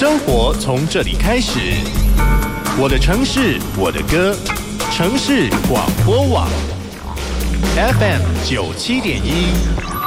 生活从这里开始，我的城市，我的歌，城市广播网 FM 97.1